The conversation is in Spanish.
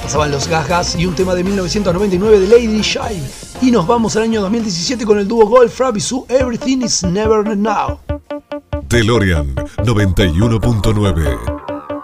Pasaban los Gagas y un tema de 1999 de Lady Shy. Y nos vamos al año 2017 con el dúo Goldfrapp y su Everything Is Never Now. DeLorean 91.9.